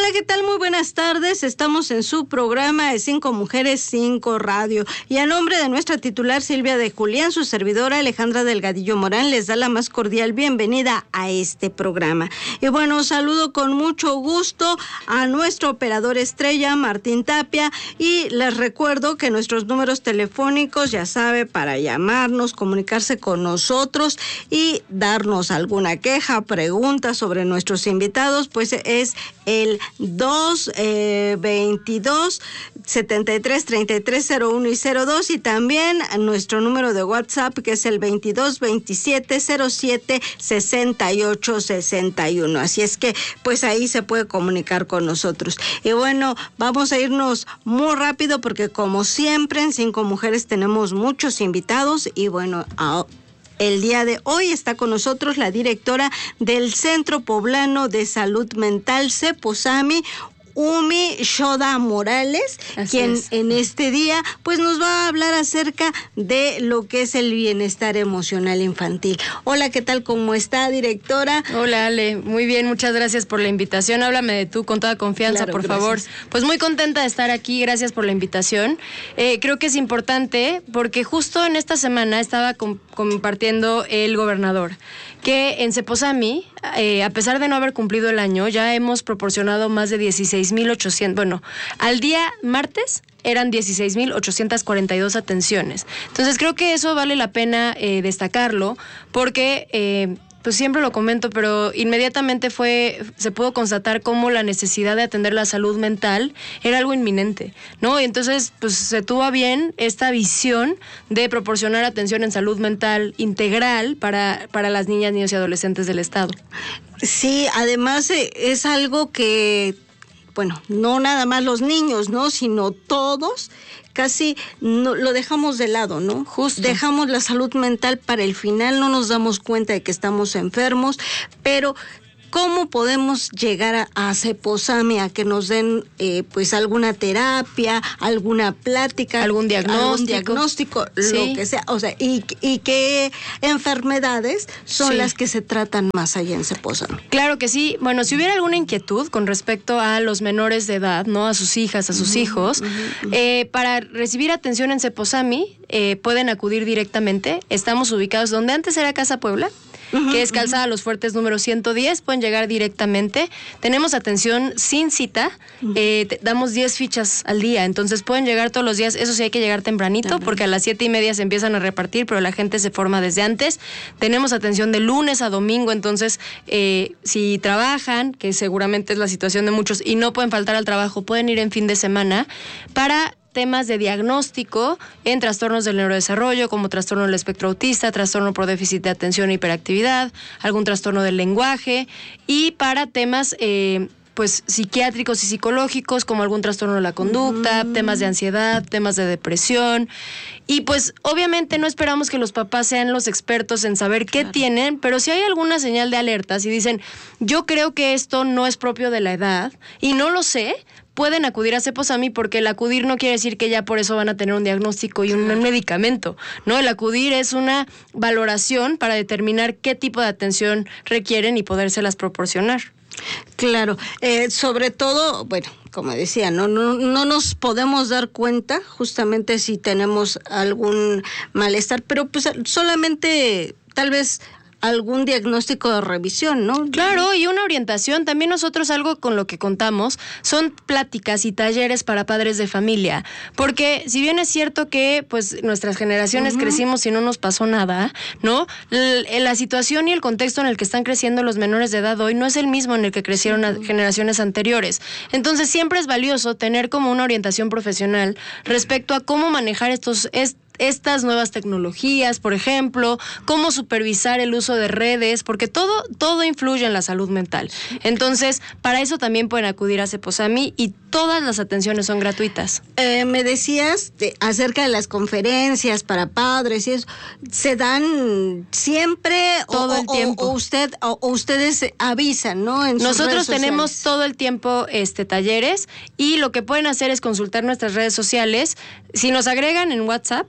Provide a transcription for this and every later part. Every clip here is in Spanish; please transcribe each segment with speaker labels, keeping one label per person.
Speaker 1: Hola, ¿qué tal? Muy buenas tardes. Estamos en su programa de 5 Mujeres, 5 Radio. Y a nombre de nuestra titular Silvia de Julián, su servidora Alejandra Delgadillo Morán, les da la más cordial bienvenida a este programa. Y bueno, saludo con mucho gusto a nuestro operador estrella, Martín Tapia, y les recuerdo que nuestros números telefónicos, ya sabe, para llamarnos, comunicarse con nosotros y darnos alguna queja, pregunta sobre nuestros invitados, pues es el 222 73 33 01 y 02, y también nuestro número de WhatsApp, que es el 22 27 07 68 61. Así es que pues ahí se puede comunicar con nosotros. Y bueno, vamos a irnos muy rápido porque como siempre en 5 Mujeres tenemos muchos invitados. Y bueno, el día de hoy está con nosotros la directora del Centro Poblano de Salud Mental, CEPOSAMI, Umi Shoda Morales, quien en este día pues nos va a hablar acerca de lo que es el bienestar emocional infantil. Hola, ¿qué tal? ¿Cómo está, directora?
Speaker 2: Hola, Ale, muy bien, muchas gracias por la invitación. Háblame de tú con toda confianza, claro, por favor. Pues muy contenta de estar aquí, gracias por la invitación. Creo que es importante porque justo en esta semana estaba compartiendo el gobernador que en CEPOSAMI, a pesar de no haber cumplido el año, ya hemos proporcionado más de 16,800, bueno, al día martes eran 16,842 atenciones. Entonces creo que eso vale la pena destacarlo porque pues siempre lo comento, pero inmediatamente se pudo constatar cómo la necesidad de atender la salud mental era algo inminente, ¿no? Y entonces, pues se tuvo a bien esta visión de proporcionar atención en salud mental integral para las niñas, niños y adolescentes del estado.
Speaker 1: Sí, además es algo que, bueno, no nada más los niños, ¿no? Sino todos casi no, lo dejamos de lado, ¿no?
Speaker 2: Justo.
Speaker 1: Dejamos la salud mental para el final, no nos damos cuenta de que estamos enfermos, pero ¿cómo podemos llegar a CEPOSAMI a que nos den pues alguna terapia, alguna plática,
Speaker 2: algún diagnóstico,
Speaker 1: sí, lo que sea? O sea, y qué enfermedades son
Speaker 2: sí.
Speaker 1: las que se tratan más allá en CEPOSAMI.
Speaker 2: Claro que sí. Bueno, si hubiera alguna inquietud con respecto a los menores de edad, ¿no? A sus hijas, a sus hijos, para recibir atención en CEPOSAMI pueden acudir directamente. Estamos ubicados donde antes era Casa Puebla, que es Calzada Los Fuertes número 110, pueden llegar directamente. Tenemos atención sin cita, damos 10 fichas al día, entonces pueden llegar todos los días. Eso sí, hay que llegar tempranito, porque a las 7:30 se empiezan a repartir, pero la gente se forma desde antes. Tenemos atención de lunes a domingo, entonces si trabajan, que seguramente es la situación de muchos, y no pueden faltar al trabajo, pueden ir en fin de semana para temas de diagnóstico en trastornos del neurodesarrollo, como trastorno del espectro autista, trastorno por déficit de atención e hiperactividad, algún trastorno del lenguaje, y para temas pues psiquiátricos y psicológicos, como algún trastorno de la conducta, temas de ansiedad, temas de depresión. Y pues obviamente no esperamos que los papás sean los expertos en saber qué tienen, pero si hay alguna señal de alerta, si dicen, yo creo que esto no es propio de la edad y no lo sé, pueden acudir a CEPOSAMI, porque el acudir no quiere decir que ya por eso van a tener un diagnóstico y un medicamento, ¿no? El acudir es una valoración para determinar qué tipo de atención requieren y podérselas proporcionar.
Speaker 1: Claro, sobre todo, bueno, como decía, no nos podemos dar cuenta justamente si tenemos algún malestar, pero pues solamente tal vez algún diagnóstico de revisión, ¿no?
Speaker 2: Claro, y una orientación. También nosotros algo con lo que contamos son pláticas y talleres para padres de familia, porque si bien es cierto que pues nuestras generaciones crecimos y no nos pasó nada, ¿no? La situación y el contexto en el que están creciendo los menores de edad hoy no es el mismo en el que crecieron generaciones anteriores. Entonces siempre es valioso tener como una orientación profesional respecto a cómo manejar estas nuevas tecnologías, por ejemplo, cómo supervisar el uso de redes, porque todo influye en la salud mental. Entonces, para eso también pueden acudir a CEPOSAMI, y todas las atenciones son gratuitas.
Speaker 1: Me decías acerca de las conferencias para padres y eso, ¿se dan siempre
Speaker 2: todo el tiempo?
Speaker 1: O ustedes avisan, ¿no? En sus
Speaker 2: Nosotros
Speaker 1: redes
Speaker 2: tenemos
Speaker 1: sociales.
Speaker 2: todo el tiempo talleres, y lo que pueden hacer es consultar nuestras redes sociales. Si nos agregan en WhatsApp,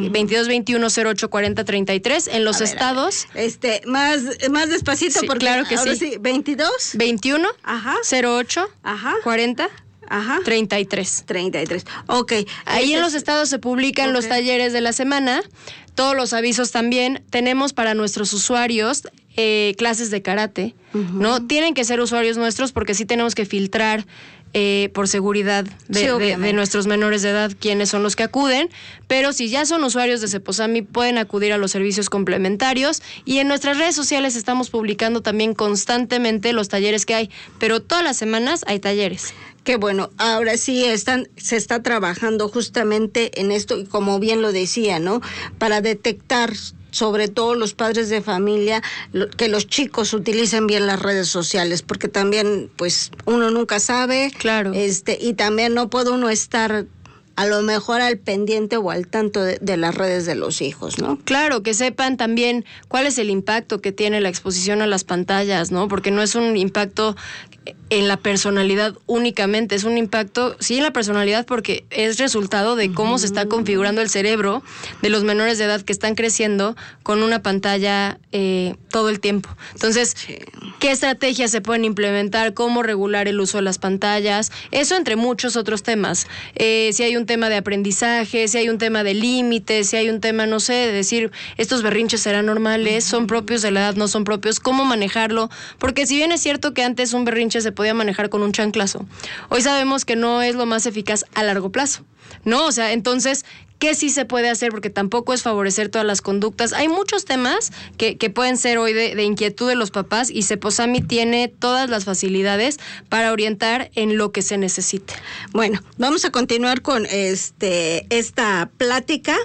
Speaker 2: 2221-0840-33, en los estados.
Speaker 1: Más despacito,
Speaker 2: Sí,
Speaker 1: porque
Speaker 2: claro que
Speaker 1: ahora
Speaker 2: sí.
Speaker 1: 22
Speaker 2: 21
Speaker 1: Ajá.
Speaker 2: 08
Speaker 1: Ajá.
Speaker 2: 40
Speaker 1: Ajá.
Speaker 2: 33.
Speaker 1: 33. Ok.
Speaker 2: Ahí en los estados se publican los talleres de la semana, todos los avisos también. Tenemos para nuestros usuarios clases de karate, ¿no? Tienen que ser usuarios nuestros porque sí tenemos que filtrar por seguridad de nuestros menores de edad quiénes son los que acuden, pero si ya son usuarios de Ceposami pueden acudir a los servicios complementarios, y en nuestras redes sociales estamos publicando también constantemente los talleres que hay, pero todas las semanas hay talleres.
Speaker 1: Qué bueno, ahora sí se está trabajando justamente en esto, y como bien lo decía, ¿no? Para detectar, sobre todo los padres de familia, que los chicos utilicen bien las redes sociales, porque también, pues, uno nunca sabe.
Speaker 2: Claro.
Speaker 1: Y también no puede uno estar a lo mejor al pendiente o al tanto de las redes de los hijos, ¿no?
Speaker 2: Claro, que sepan también cuál es el impacto que tiene la exposición a las pantallas, ¿no? Porque no es un impacto en la personalidad únicamente, es un impacto, sí, en la personalidad, porque es resultado de cómo se está configurando el cerebro de los menores de edad que están creciendo con una pantalla todo el tiempo. Entonces, ¿qué estrategias se pueden implementar? ¿Cómo regular el uso de las pantallas? Eso entre muchos otros temas. Si hay un tema de aprendizaje, si hay un tema de límites, si hay un tema, no sé, de decir, estos berrinches serán normales, son propios de la edad, no son propios, ¿cómo manejarlo? Porque si bien es cierto que antes un berrinche se podía manejar con un chanclazo, hoy sabemos que no es lo más eficaz a largo plazo, ¿no? O sea, entonces, ¿qué sí se puede hacer? Porque tampoco es favorecer todas las conductas. Hay muchos temas que pueden ser hoy de inquietud de los papás, y Ceposami tiene todas las facilidades para orientar en lo que se necesite.
Speaker 1: Bueno, vamos a continuar con esta plática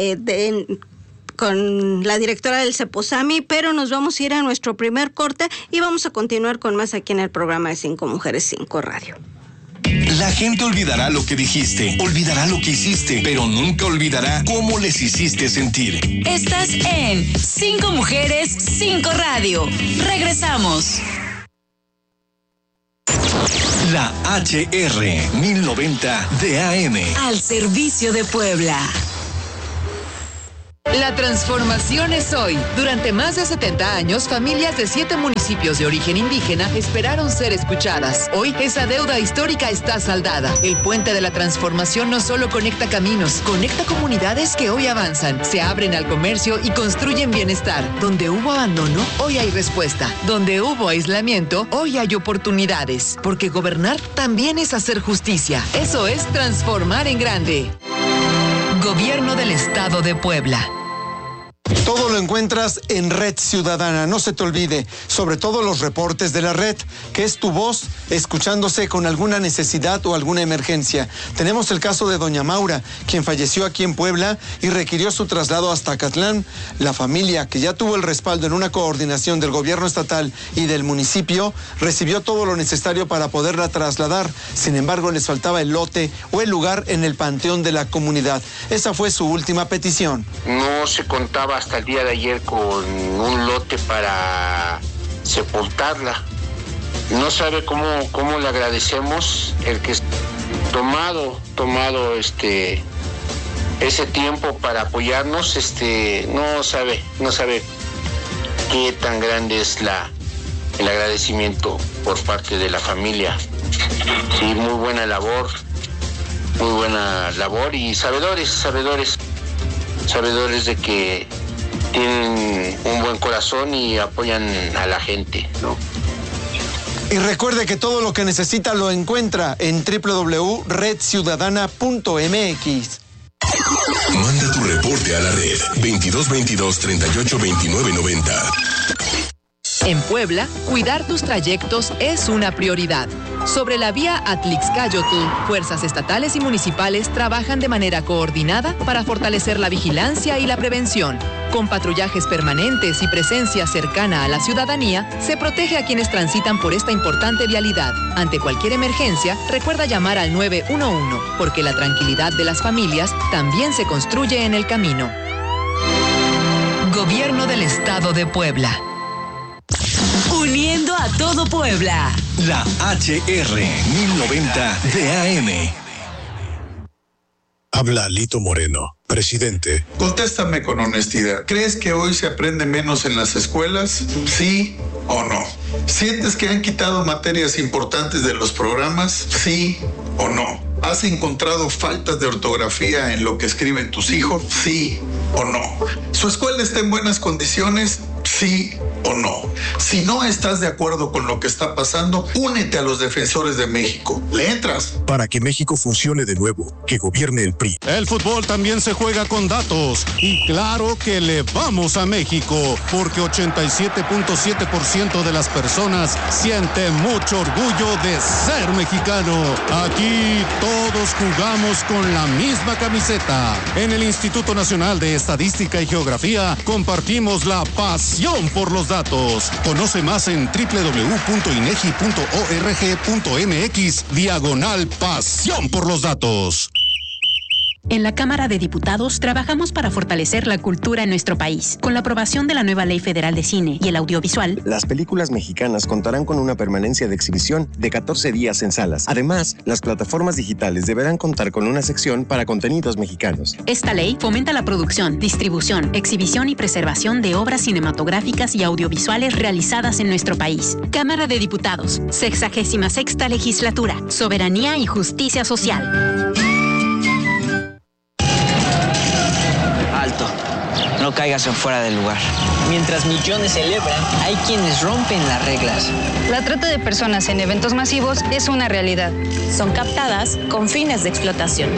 Speaker 1: con la directora del Ceposami, pero nos vamos a ir a nuestro primer corte y vamos a continuar con más aquí en el programa de 5 Mujeres, 5 Radio.
Speaker 3: La gente olvidará lo que dijiste, olvidará lo que hiciste, pero nunca olvidará cómo les hiciste sentir.
Speaker 4: Estás en 5 Mujeres, 5 Radio. Regresamos.
Speaker 3: La HR 1090 de AM.
Speaker 4: Al servicio de Puebla.
Speaker 5: La transformación es hoy. Durante más de 70 años, familias de 7 municipios de origen indígena esperaron ser escuchadas. Hoy, esa deuda histórica está saldada. El puente de la transformación no solo conecta caminos, conecta comunidades que hoy avanzan, se abren al comercio y construyen bienestar. Donde hubo abandono, hoy hay respuesta. Donde hubo aislamiento, hoy hay oportunidades. Porque gobernar también es hacer justicia. Eso es transformar en grande. Gobierno del Estado de Puebla.
Speaker 6: Todo lo encuentras en Red Ciudadana, no se te olvide, sobre todo los reportes de la red, que es tu voz escuchándose con alguna necesidad o alguna emergencia. Tenemos el caso de doña Maura, quien falleció aquí en Puebla y requirió su traslado hasta Acatlán. La familia, que ya tuvo el respaldo en una coordinación del gobierno estatal y del municipio, recibió todo lo necesario para poderla trasladar. Sin embargo, les faltaba el lote o el lugar en el panteón de la comunidad. Esa fue su última petición.
Speaker 7: No se contaba hasta el día de ayer con un lote para sepultarla. No sabe cómo le agradecemos el que tomado ese tiempo para apoyarnos. No sabe qué tan grande es el agradecimiento por parte de la familia. Sí, muy buena labor y sabedores de que tienen un buen corazón y apoyan a la gente, ¿no?
Speaker 6: Y recuerde que todo lo que necesita lo encuentra en www.redciudadana.mx.
Speaker 3: Manda tu reporte a la red 2222-382990.
Speaker 5: En Puebla, cuidar tus trayectos es una prioridad. Sobre la vía Atlixcáyotl, fuerzas estatales y municipales trabajan de manera coordinada para fortalecer la vigilancia y la prevención. Con patrullajes permanentes y presencia cercana a la ciudadanía, se protege a quienes transitan por esta importante vialidad. Ante cualquier emergencia, recuerda llamar al 911, porque la tranquilidad de las familias también se construye en el camino.
Speaker 4: Gobierno del Estado de Puebla. Uniendo a todo Puebla.
Speaker 3: La HR 1090 de AM.
Speaker 8: Habla Lito Moreno, presidente.
Speaker 9: Contéstame con honestidad. ¿Crees que hoy se aprende menos en las escuelas? ¿Sí o no? ¿Sientes que han quitado materias importantes de los programas? ¿Sí o no? ¿Has encontrado faltas de ortografía en lo que escriben tus hijos? ¿Sí o no? ¿Su escuela está en buenas condiciones? ¿Sí o no? Si no estás de acuerdo con lo que está pasando, únete a los defensores de México. ¿Le entras?
Speaker 8: Para que México funcione de nuevo, que gobierne el PRI.
Speaker 10: El fútbol también se juega con datos. Y claro que le vamos a México, porque 87.7% de las personas siente mucho orgullo de ser mexicano. Aquí todos jugamos con la misma camiseta. En el Instituto Nacional de Estadística y Geografía compartimos la pasión por los datos. Conoce más en www.inegi.org.mx/pasión por los datos.
Speaker 11: En la Cámara de Diputados trabajamos para fortalecer la cultura en nuestro país. Con la aprobación de la nueva Ley Federal de Cine y el audiovisual,
Speaker 12: las películas mexicanas contarán con una permanencia de exhibición de 14 días en salas. Además, las plataformas digitales deberán contar con una sección para contenidos mexicanos.
Speaker 11: Esta ley fomenta la producción, distribución, exhibición y preservación de obras cinematográficas y audiovisuales realizadas en nuestro país. Cámara de Diputados, 66ª Legislatura, Soberanía y Justicia Social.
Speaker 13: No caigas en fuera del lugar. Mientras millones celebran, hay quienes rompen las reglas.
Speaker 14: La trata de personas en eventos masivos es una realidad.
Speaker 15: Son captadas con fines de explotación.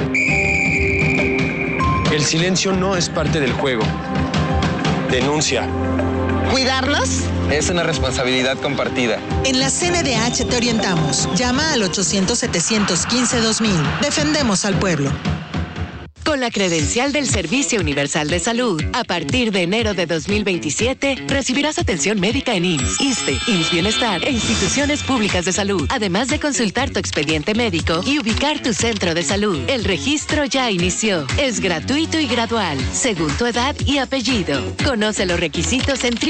Speaker 16: El silencio no es parte del juego. Denuncia.
Speaker 15: ¿Cuidarlos?
Speaker 16: Es una responsabilidad compartida.
Speaker 17: En la CNDH te orientamos. Llama al 800-715-2000. Defendemos al pueblo.
Speaker 18: Con la credencial del Servicio Universal de Salud, a partir de enero de 2027, recibirás atención médica en IMSS, ISSSTE, IMSS Bienestar e instituciones públicas de salud, además de consultar tu expediente médico y ubicar tu centro de salud. El registro ya inició. Es gratuito y gradual, según tu edad y apellido. Conoce los requisitos en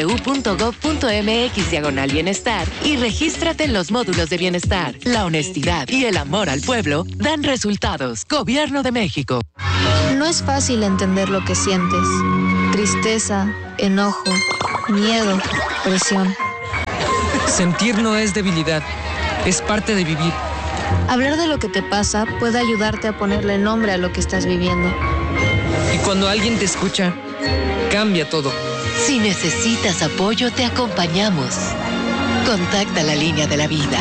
Speaker 18: www.gov.mx/bienestar y regístrate en los módulos de bienestar. La honestidad y el amor al pueblo dan resultados. Gobierno de México.
Speaker 19: No es fácil entender lo que sientes. Tristeza, enojo, miedo, presión.
Speaker 20: Sentir no es debilidad, es parte de vivir.
Speaker 19: Hablar de lo que te pasa puede ayudarte a ponerle nombre a lo que estás viviendo.
Speaker 20: Y cuando alguien te escucha, cambia todo.
Speaker 18: Si necesitas apoyo, te acompañamos. Contacta la línea de la vida.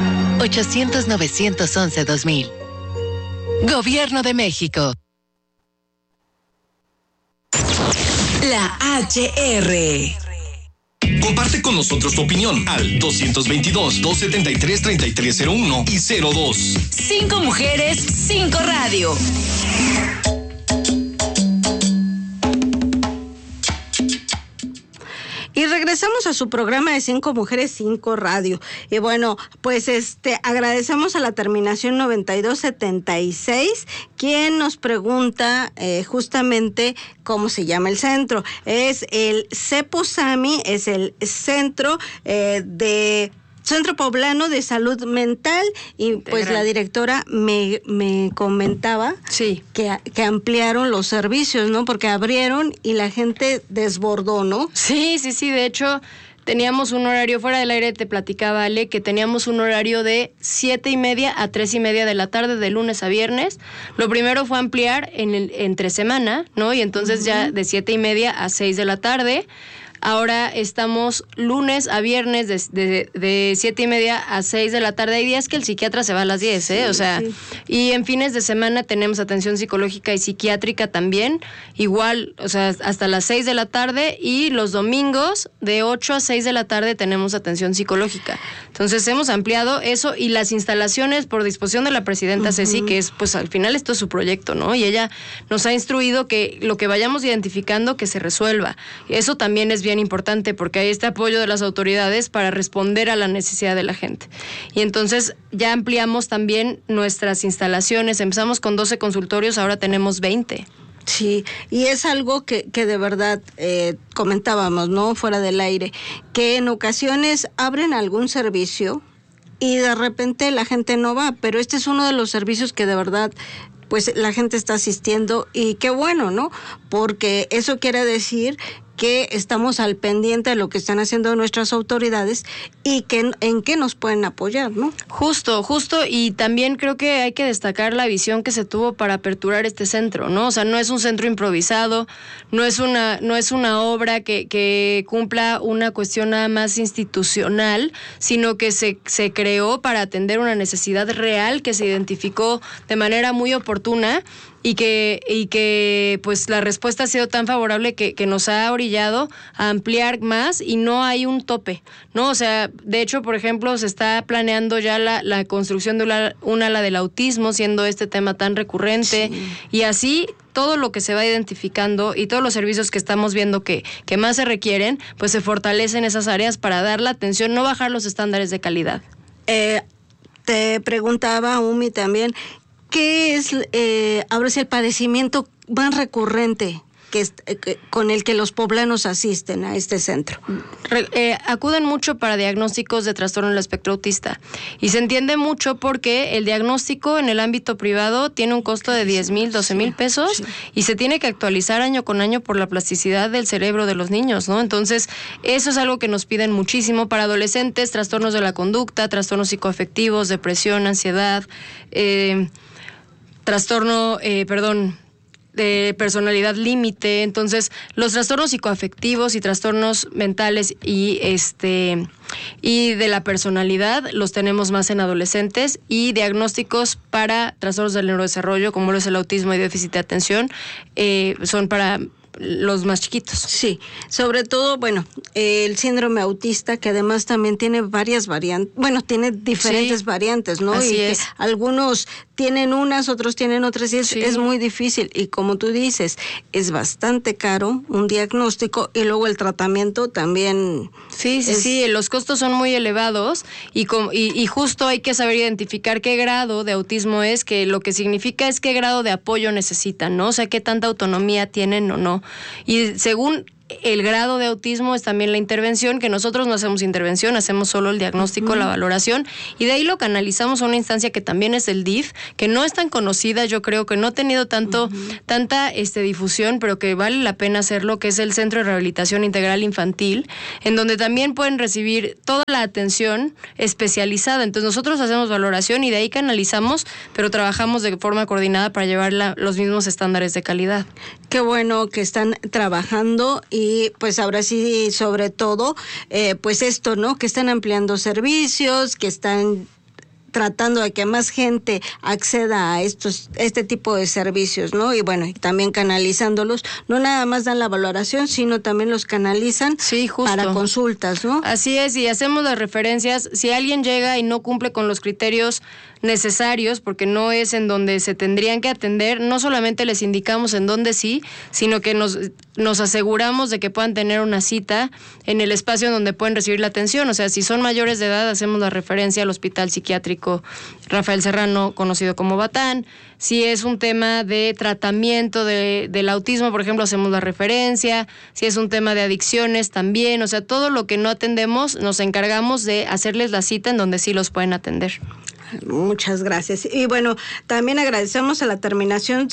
Speaker 18: 800-911-2000. Gobierno de México.
Speaker 4: La HR.
Speaker 3: Comparte con nosotros tu opinión al 222-273-3301 y 02.
Speaker 4: 5 mujeres, 5 radio.
Speaker 1: Y regresamos a su programa de 5 Mujeres, 5 Radio. Y bueno, pues agradecemos a la terminación 9276, quien nos pregunta justamente cómo se llama el centro. Es el CEPOSAMI, es el Centro Centro Poblano de Salud Mental, y pues la directora me comentaba que ampliaron los servicios, ¿no? Porque abrieron y la gente desbordó, ¿no?
Speaker 2: Sí, de hecho teníamos un horario fuera del aire, te platicaba Ale, que teníamos un horario de 7:30 a 3:30 de la tarde, de lunes a viernes. Lo primero fue ampliar entre semana, ¿no? Y entonces ya de 7:30 a 6 de la tarde. Ahora estamos lunes a viernes de 7:30 a 6 de la tarde. Hay días que el psiquiatra se va a las 10, ¿eh? Y en fines de semana tenemos atención psicológica y psiquiátrica también, igual, hasta las 6 de la tarde, y los domingos de 8 a 6 de la tarde tenemos atención psicológica. Entonces hemos ampliado eso y las instalaciones por disposición de la presidenta Ceci, que es, pues al final esto es su proyecto, ¿no? Y ella nos ha instruido que lo que vayamos identificando que se resuelva. Eso también es bien importante porque hay este apoyo de las autoridades para responder a la necesidad de la gente. Y entonces ya ampliamos también nuestras instalaciones. Empezamos con 12 consultorios, ahora tenemos 20.
Speaker 1: Sí, y es algo que de verdad comentábamos, ¿no? Fuera del aire, que en ocasiones abren algún servicio y de repente la gente no va, pero este es uno de los servicios que de verdad pues la gente está asistiendo y qué bueno, ¿no? Porque eso quiere decir que estamos al pendiente de lo que están haciendo nuestras autoridades y que en qué nos pueden apoyar, ¿no?
Speaker 2: Justo, y también creo que hay que destacar la visión que se tuvo para aperturar este centro, ¿no? O sea, no es un centro improvisado, no es una obra que cumpla una cuestión nada más institucional, sino que se creó para atender una necesidad real que se identificó de manera muy oportuna y que pues la respuesta ha sido tan favorable que nos ha orillado a ampliar más y no hay un tope, ¿no? O sea, de hecho, por ejemplo, se está planeando ya la construcción de un ala del autismo, siendo este tema tan recurrente, y así todo lo que se va identificando y todos los servicios que estamos viendo que más se requieren, pues se fortalecen esas áreas para dar la atención, no bajar los estándares de calidad.
Speaker 1: Te preguntaba, Umi, también, ¿qué es ahora sí el padecimiento más recurrente con el que los poblanos asisten a este centro?
Speaker 2: Acuden mucho para diagnósticos de trastorno del espectro autista y se entiende mucho porque el diagnóstico en el ámbito privado tiene un costo de 10,000, 12,000 pesos y se tiene que actualizar año con año por la plasticidad del cerebro de los niños, ¿no? Entonces, eso es algo que nos piden muchísimo para adolescentes, trastornos de la conducta, trastornos psicoafectivos, depresión, ansiedad, de personalidad límite. Entonces, los trastornos psicoafectivos y trastornos mentales y de la personalidad los tenemos más en adolescentes, y diagnósticos para trastornos del neurodesarrollo, como lo es el autismo y déficit de atención, son para los más chiquitos.
Speaker 1: Sí, sobre todo, bueno, el síndrome autista, que además también tiene varias variantes, bueno, tiene diferentes variantes, ¿no?
Speaker 2: Así
Speaker 1: y
Speaker 2: es.
Speaker 1: que algunos tienen unas, otros tienen otras, y es muy difícil. Y como tú dices, es bastante caro un diagnóstico y luego el tratamiento también.
Speaker 2: Sí, los costos son muy elevados y justo hay que saber identificar qué grado de autismo es, que lo que significa es qué grado de apoyo necesitan, ¿no? O sea, qué tanta autonomía tienen o no. Y según el grado de autismo es también la intervención, que nosotros no hacemos intervención, hacemos solo el diagnóstico, la valoración, y de ahí lo canalizamos a una instancia que también es el DIF, que no es tan conocida, yo creo que no ha tenido tanta difusión, pero que vale la pena hacerlo, que es el Centro de Rehabilitación Integral Infantil, en donde también pueden recibir toda la atención especializada. Entonces nosotros hacemos valoración y de ahí canalizamos, pero trabajamos de forma coordinada para llevar los mismos estándares de calidad.
Speaker 1: Qué bueno que están trabajando. Y pues ahora sí, sobre todo, pues esto, ¿no? Que están ampliando servicios, que están tratando de que más gente acceda a este tipo de servicios, ¿no? Y bueno, y también canalizándolos, no nada más dan la valoración, sino también los canalizan para consultas, ¿no?
Speaker 2: Así es, y hacemos las referencias. Si alguien llega y no cumple con los criterios necesarios, porque no es en donde se tendrían que atender, no solamente les indicamos en dónde sí, sino que nos aseguramos de que puedan tener una cita en el espacio en donde pueden recibir la atención. O sea, si son mayores de edad, hacemos la referencia al Hospital Psiquiátrico Rafael Serrano, conocido como Batán. Si es un tema de tratamiento del autismo, por ejemplo, hacemos la referencia. Si es un tema de adicciones, también. O sea, todo lo que no atendemos, nos encargamos de hacerles la cita en donde sí los pueden atender.
Speaker 1: Muchas gracias. Y bueno, también agradecemos a la terminación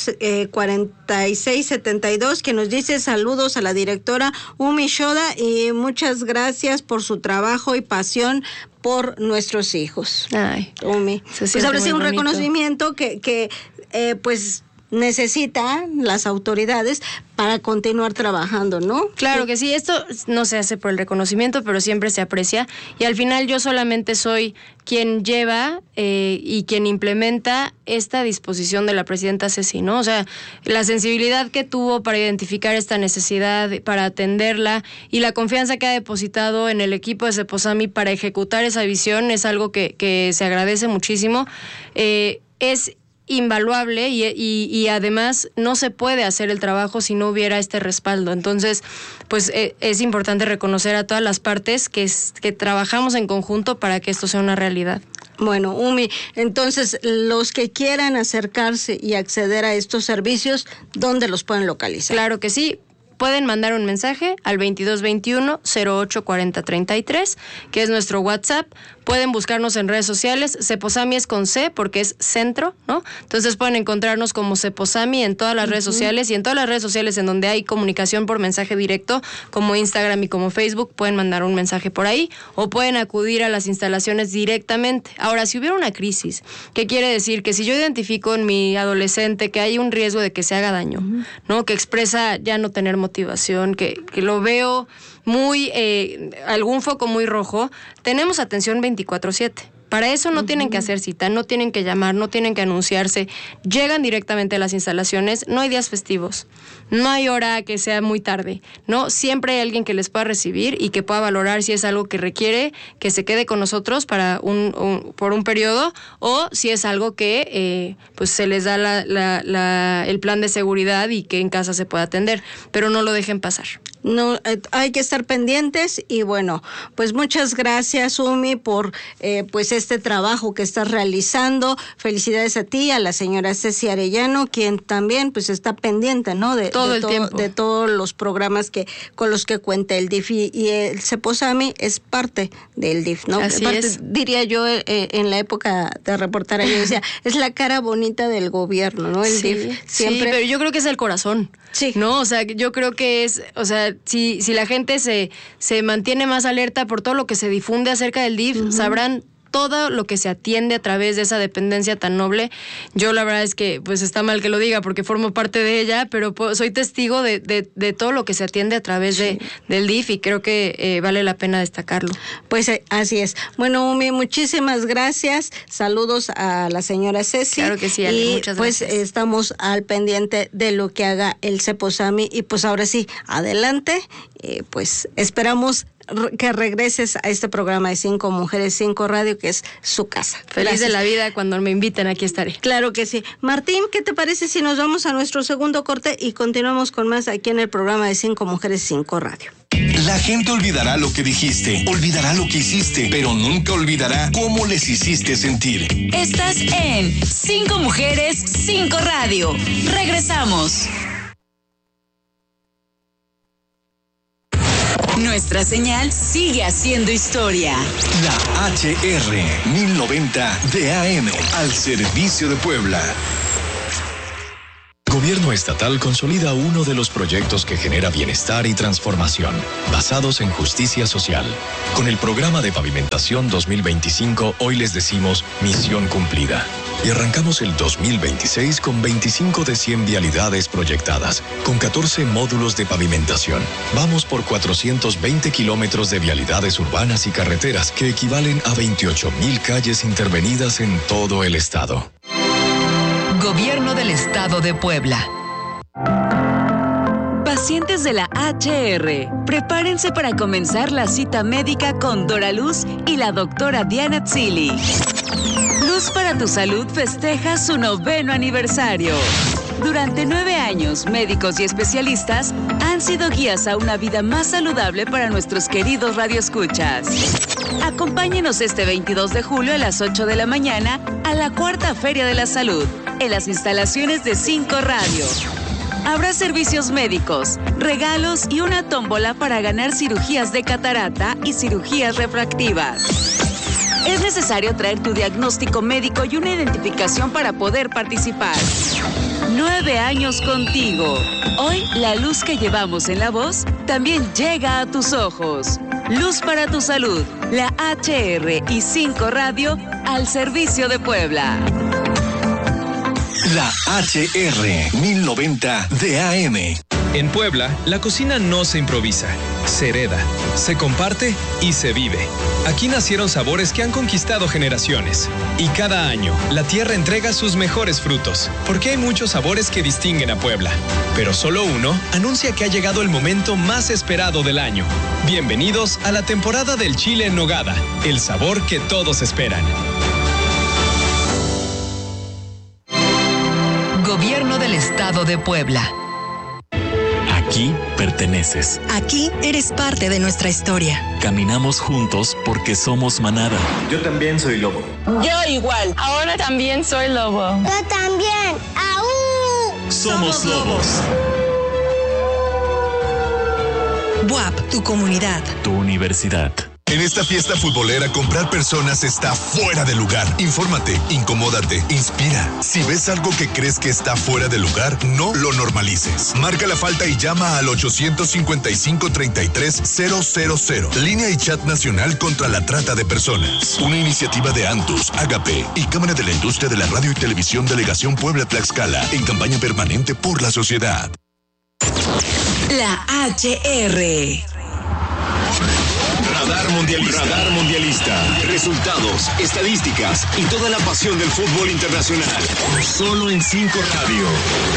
Speaker 1: 4672, que nos dice saludos a la directora Umi Shoda y muchas gracias por su trabajo y pasión por nuestros hijos.
Speaker 2: Ay,
Speaker 1: Umi. Pues ahora sí un reconocimiento que pues necesitan las autoridades para continuar trabajando, ¿no?
Speaker 2: Claro que sí, esto no se hace por el reconocimiento, pero siempre se aprecia, y al final yo solamente soy quien lleva y quien implementa esta disposición de la presidenta Ceci, ¿no? O sea, la sensibilidad que tuvo para identificar esta necesidad, para atenderla, y la confianza que ha depositado en el equipo de Ceposami para ejecutar esa visión es algo que se agradece muchísimo. Es invaluable y además no se puede hacer el trabajo si no hubiera este respaldo. Entonces, pues es importante reconocer a todas las partes que trabajamos en conjunto para que esto sea una realidad.
Speaker 1: Bueno, Umi, entonces los que quieran acercarse y acceder a estos servicios, ¿dónde los pueden localizar?
Speaker 2: Claro que sí. Pueden mandar un mensaje al 2221-084033, que es nuestro WhatsApp. Pueden buscarnos en redes sociales. Ceposami es con C porque es centro, ¿no? Entonces pueden encontrarnos como Ceposami en todas las redes sociales, y en todas las redes sociales en donde hay comunicación por mensaje directo, como Instagram y como Facebook, pueden mandar un mensaje por ahí o pueden acudir a las instalaciones directamente. Ahora, si hubiera una crisis, ¿qué quiere decir? Que si yo identifico en mi adolescente que hay un riesgo de que se haga daño, ¿no? Que expresa ya no tener motivación, que lo veo muy, algún foco muy rojo, tenemos atención 24/7. Para eso no tienen que hacer cita, no tienen que llamar, no tienen que anunciarse, llegan directamente a las instalaciones, no hay días festivos, no hay hora que sea muy tarde, ¿no? Siempre hay alguien que les pueda recibir y que pueda valorar si es algo que requiere que se quede con nosotros para por un periodo, o si es algo que pues se les da el plan de seguridad y que en casa se pueda atender, pero no lo dejen pasar.
Speaker 1: No, hay que estar pendientes, y bueno, pues muchas gracias, Umi, por pues este trabajo que estás realizando. Felicidades a ti, a la señora Ceci Arellano, quien también pues está pendiente, ¿no? De todos los programas con los que cuenta el DIF, y el Ceposami es parte del DIF, ¿no?
Speaker 2: Así es.
Speaker 1: Diría yo, en la época de reportar, yo decía, es la cara bonita del gobierno, ¿no? El DIF siempre.
Speaker 2: Sí, pero yo creo que es el corazón.
Speaker 1: Sí.
Speaker 2: ¿No? O sea, yo creo que es, o sea, si la gente se mantiene más alerta por todo lo que se difunde acerca del DIF, sabrán todo lo que se atiende a través de esa dependencia tan noble. Yo la verdad es que pues está mal que lo diga porque formo parte de ella, pero soy testigo de todo lo que se atiende a través del DIF, y creo que vale la pena destacarlo.
Speaker 1: Pues así es. Bueno, Umi, muchísimas gracias. Saludos a la señora Ceci.
Speaker 2: Claro que sí, Ale,
Speaker 1: y
Speaker 2: muchas
Speaker 1: pues
Speaker 2: gracias.
Speaker 1: estamos al pendiente de lo que haga el Ceposami, y pues ahora sí, adelante. Pues esperamos que regreses a este programa de 5 Mujeres, 5 Radio, que es su casa.
Speaker 2: Feliz de la vida, cuando me inviten aquí estaré.
Speaker 1: Claro que sí. Martín, ¿qué te parece si nos vamos a nuestro segundo corte y continuamos con más aquí en el programa de 5 Mujeres, 5 Radio?
Speaker 3: La gente olvidará lo que dijiste, olvidará lo que hiciste, pero nunca olvidará cómo les hiciste sentir.
Speaker 4: Estás en 5 Mujeres, 5 Radio. Regresamos. Nuestra señal sigue haciendo historia.
Speaker 3: La HR 1090 de AM, al servicio de Puebla.
Speaker 21: Gobierno estatal consolida uno de los proyectos que genera bienestar y transformación, basados en justicia social. Con el programa de pavimentación 2025, hoy les decimos misión cumplida. Y arrancamos el 2026 con 25 de 100 vialidades proyectadas, con 14 módulos de pavimentación. Vamos por 420 kilómetros de vialidades urbanas y carreteras, que equivalen a 28,000 calles intervenidas en todo el estado.
Speaker 4: Gobierno del Estado de Puebla. Pacientes de la HR, prepárense para comenzar la cita médica con Dora Luz y la doctora Diana Tzili. Luz para tu Salud festeja su 9º aniversario. Durante 9 años, médicos y especialistas han sido guías a una vida más saludable para nuestros queridos radioescuchas. Acompáñenos este 22 de julio a las 8 de la mañana a la 4ª Feria de la Salud, en las instalaciones de 5 Radio. Habrá servicios médicos, regalos y una tómbola para ganar cirugías de catarata y cirugías refractivas. Es necesario traer tu diagnóstico médico y una identificación para poder participar. 9 años contigo. Hoy, la luz que llevamos en la voz también llega a tus ojos. Luz para tu Salud, la HR y 5 Radio al servicio de Puebla.
Speaker 3: La HR 1090 de AM.
Speaker 7: En Puebla, la cocina no se improvisa, se hereda, se comparte y se vive. Aquí nacieron sabores que han conquistado generaciones. Y cada año, la tierra entrega sus mejores frutos, porque hay muchos sabores que distinguen a Puebla. Pero solo uno anuncia que ha llegado el momento más esperado del año. Bienvenidos a la temporada del chile en nogada, el sabor que todos esperan.
Speaker 5: Gobierno del Estado de Puebla.
Speaker 22: Aquí perteneces.
Speaker 23: Aquí eres parte de nuestra historia.
Speaker 22: Caminamos juntos porque somos manada.
Speaker 24: Yo también soy lobo.
Speaker 15: Yo igual. Ahora también soy lobo.
Speaker 25: Yo también. ¡Aú!
Speaker 22: Somos lobos.
Speaker 23: BUAP, tu comunidad.
Speaker 22: Tu universidad.
Speaker 26: En esta fiesta futbolera, comprar personas está fuera de lugar. Infórmate, incomódate, inspira. Si ves algo que crees que está fuera de lugar, no lo normalices. Marca la falta y llama al 855-33-000. Línea y chat nacional contra la trata de personas. Una iniciativa de Antus, Agape y Cámara de la Industria de la Radio y Televisión Delegación Puebla-Tlaxcala en campaña permanente por la sociedad.
Speaker 23: La HR.
Speaker 3: Radar Mundialista. Radar Mundialista. Resultados, estadísticas y toda la pasión del fútbol internacional. Solo en 5 Radio.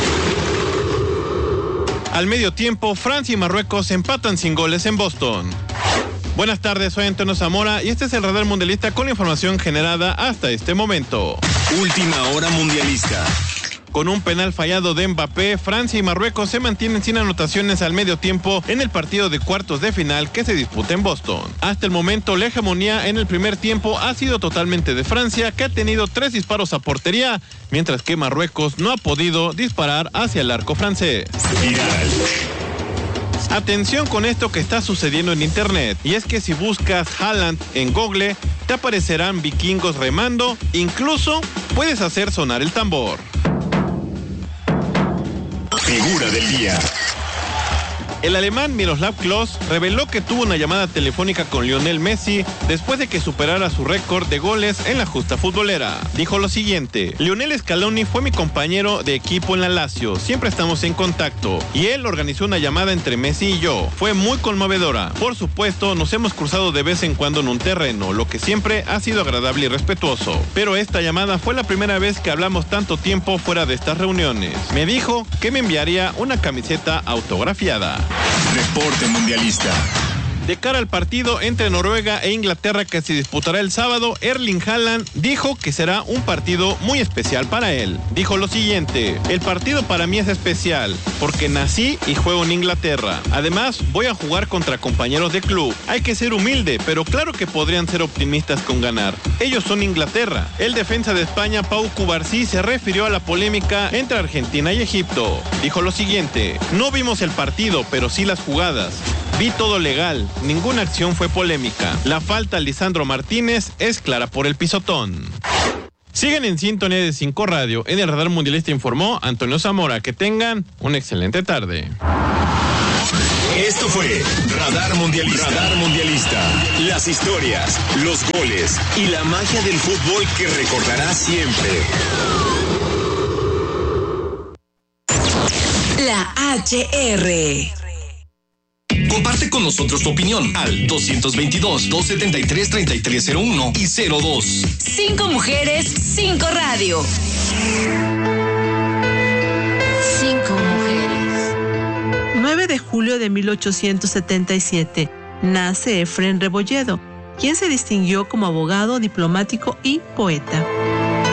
Speaker 27: Al medio tiempo, Francia y Marruecos empatan sin goles en Boston. Buenas tardes, soy Antonio Zamora y este es el Radar Mundialista con la información generada hasta este momento.
Speaker 3: Última hora mundialista.
Speaker 27: Con un penal fallado de Mbappé, Francia y Marruecos se mantienen sin anotaciones al medio tiempo en el partido de cuartos de final que se disputa en Boston. Hasta el momento, la hegemonía en el primer tiempo ha sido totalmente de Francia, que ha tenido 3 disparos a portería, mientras que Marruecos no ha podido disparar hacia el arco francés. Atención con esto que está sucediendo en internet, y es que si buscas Haaland en Google, te aparecerán vikingos remando, incluso puedes hacer sonar el tambor.
Speaker 3: Figura del día.
Speaker 27: El alemán Miroslav Klose reveló que tuvo una llamada telefónica con Lionel Messi después de que superara su récord de goles en la justa futbolera. Dijo lo siguiente: Lionel Scaloni fue mi compañero de equipo en la Lazio, siempre estamos en contacto, y él organizó una llamada entre Messi y yo. Fue muy conmovedora. Por supuesto, nos hemos cruzado de vez en cuando en un terreno, lo que siempre ha sido agradable y respetuoso. Pero esta llamada fue la primera vez que hablamos tanto tiempo fuera de estas reuniones. Me dijo que me enviaría una camiseta autografiada.
Speaker 3: Deporte mundialista.
Speaker 27: De cara al partido entre Noruega e Inglaterra que se disputará el sábado, Erling Haaland dijo que será un partido muy especial para él. Dijo lo siguiente: el partido para mí es especial porque nací y juego en Inglaterra. Además, voy a jugar contra compañeros de club. Hay que ser humilde, pero claro que podrían ser optimistas con ganar. Ellos son Inglaterra. El defensa de España, Pau Cubarsí, se refirió a la polémica entre Argentina y Egipto. Dijo lo siguiente: no vimos el partido, pero sí las jugadas. Vi todo legal, ninguna acción fue polémica. La falta a Lisandro Martínez es clara por el pisotón. Siguen en sintonía de 5 Radio. En el Radar Mundialista informó Antonio Zamora. Que tengan una excelente tarde.
Speaker 3: Esto fue Radar Mundialista. Radar Mundialista. Las historias, los goles y la magia del fútbol que recordarás siempre.
Speaker 23: La HR.
Speaker 3: Comparte con nosotros tu opinión al 222-273-3301 y 02.
Speaker 23: 5 mujeres, 5 radio.
Speaker 19: 5 mujeres.
Speaker 28: 9 de julio de 1877 nace Efrén Rebolledo, quien se distinguió como abogado, diplomático y poeta.